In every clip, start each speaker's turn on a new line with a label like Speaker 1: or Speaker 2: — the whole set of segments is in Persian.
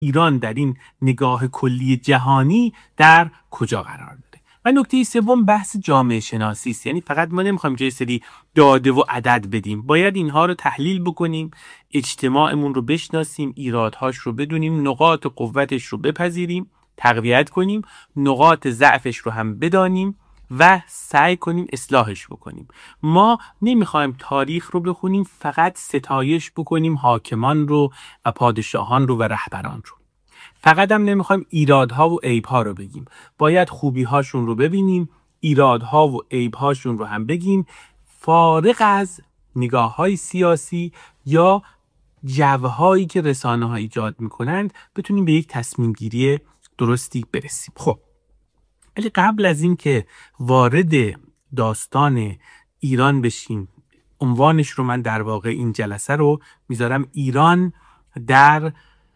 Speaker 1: ایران در این نگاه کلی جهانی در کجا قرار داره. و نکته سوم بحث جامعه شناسی است. یعنی فقط ما نمیخوایم جای سری داده و عدد بدیم، باید اینها رو تحلیل بکنیم، اجتماعمون رو بشناسیم، ایرادهاش رو بدونیم، نقاط قوتش رو بپذیریم، تقویت کنیم، نقاط ضعفش رو هم بدانیم و سعی کنیم اصلاحش بکنیم. ما نمیخوایم تاریخ رو بخونیم فقط ستایش بکنیم حاکمان رو و پادشاهان رو و رهبران رو. فقط هم نمیخوایم ایرادها و عیبها رو بگیم، باید خوبیهاشون رو ببینیم، ایرادها و عیبهاشون رو هم بگیم، فارغ از نگاه‌های سیاسی یا جوهایی که رسانه‌ها ایجاد میکنند بتونیم به یک تصمیم گیری درستی برسیم. خب ولی قبل از این که وارد داستان ایران بشیم، عنوانش رو من در واقع این جلسه رو میذارم ایران در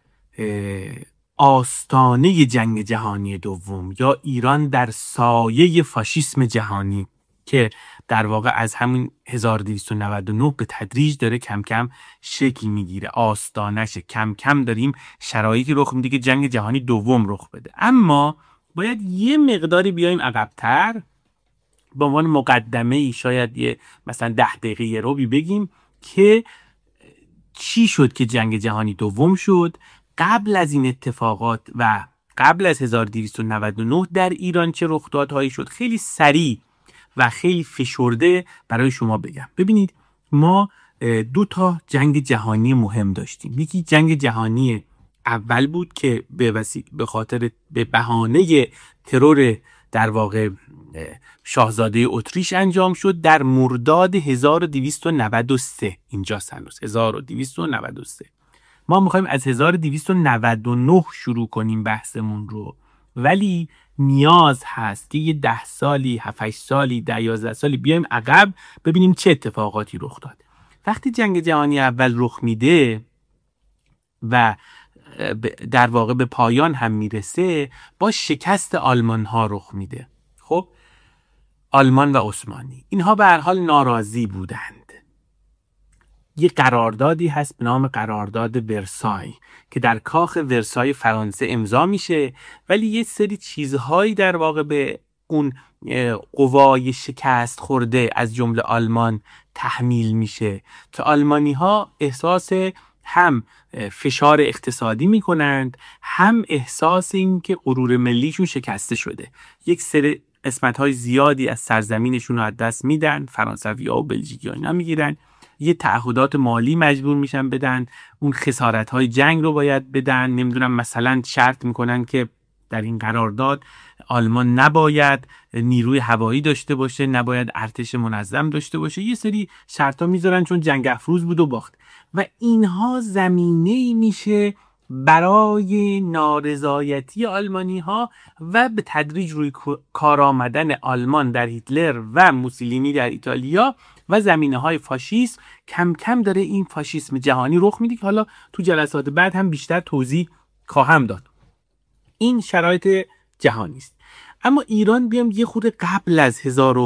Speaker 1: آستانه جنگ جهانی دوم یا ایران در سایه فاشیسم جهانی که در واقع از همین 1299 به تدریج داره کم کم شکل میگیره، آستانش کم کم داریم شرایطی رخ میده که جنگ جهانی دوم رخ بده. اما باید یه مقداری بیایم عقب‌تر، به عنوان مقدمه ای شاید یه مثلا 10 دقیقه یه روبی بگیم که چی شد که جنگ جهانی دوم شد، قبل از این اتفاقات و قبل از 1299 در ایران چه رخدادهایی شد. خیلی سریع و خیلی فشرده برای شما بگم. ببینید ما 2 تا جنگ جهانی مهم داشتیم. یکی جنگ جهانی اول بود که به خاطر به بهانه ترور در واقع شاهزاده اتریش انجام شد در مرداد 1293. اینجا هنوز 1293. ما میخوایم از 1299 شروع کنیم بحثمون رو، ولی نیاز هست که یه 10 سالی 7-8 سالی 10-11 سالی بیایم عقب ببینیم چه اتفاقاتی رخ داد. وقتی جنگ جهانی اول رخ میده و در واقع به پایان هم میرسه با شکست آلمان ها رخ میده. خب آلمان و عثمانی اینها به هر حال ناراضی بودند. یه قراردادی هست به نام قرارداد ورسای که در کاخ ورسای فرانسه امضا میشه، ولی یه سری چیزهایی در واقع به اون قوای شکست خورده از جمله آلمان تحمیل میشه که آلمانی ها احساس هم فشار اقتصادی میکنند، هم احساس این که غرور ملیشون شکسته شده. یک سری قسمت‌های زیادی از سرزمینشون رو از دست میدن، فرانسوی‌ها و بلژیکی‌ها اینا میگیرن، یه تعهدات مالی مجبور میشن بدن، اون خسارت‌های جنگ رو باید بدن. نمیدونم مثلا شرط میکنن که در این قرارداد آلمان نباید نیروی هوایی داشته باشه، نباید ارتش منظم داشته باشه، یه سری شرطا میذارن چون جنگ افروز بود و باخت. و اینها زمینه‌ای میشه برای نارضایتی آلمانی ها و به تدریج روی کار آمدن آلمان در هیتلر و موسولینی در ایتالیا و زمینه های فاشیسم. کم کم داره این فاشیسم جهانی رخ میده که حالا تو جلسات بعد هم بیشتر توضیح خواهم داد. این شرایط جهانی است. اما ایران بیام یه خورده قبل از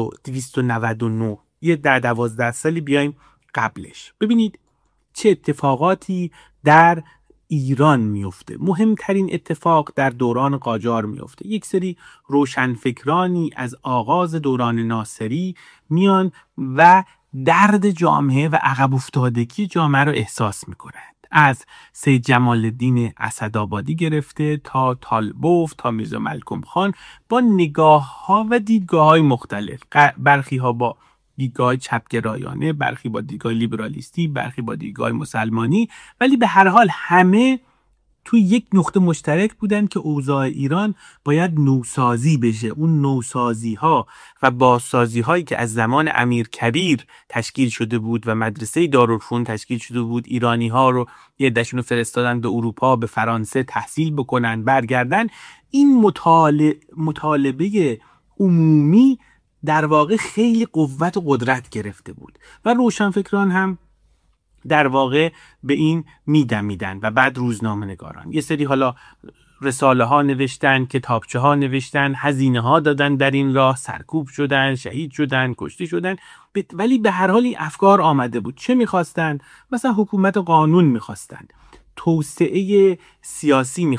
Speaker 1: 1299 یه 10-12 سالی بیایم قبلش، ببینید چه اتفاقاتی در ایران میفته. مهمترین اتفاق در دوران قاجار میفته. یک سری روشنفکرانی از آغاز دوران ناصری میان و درد جامعه و عقب افتادگی جامعه رو احساس میکنند. از سید جمال الدین اسدآبادی گرفته تا طالبوف تا میرزا ملکم خان با نگاه ها و دیدگاه های مختلف، برخی ها با دیدگاه چپگرایانه، برخی با دیدگاه لیبرالیستی، برخی با دیدگاه مسلمانی، ولی به هر حال همه توی یک نقطه مشترک بودن که اوضاع ایران باید نوسازی بشه. اون نوسازی ها و بازسازی هایی که از زمان امیرکبیر تشکیل شده بود و مدرسه دارالفنون تشکیل شده بود، ایرانی ها رو یه عده‌شون رو فرستادن به اروپا، به فرانسه تحصیل بکنن برگردن. این مطالبه عمومی در واقع خیلی قوت و قدرت گرفته بود و روشنفکران هم در واقع به این میدمیدن و بعد روزنامه نگاران یه سری حالا رساله ها نوشتن، کتابچه ها نوشتن، هزینه ها دادن در این راه، سرکوب شدن، شهید شدن، کشته شدن، ولی به هر حال این افکار آمده بود. چه میخواستن؟ مثلا حکومت قانون میخواستن. توسعه سیاسی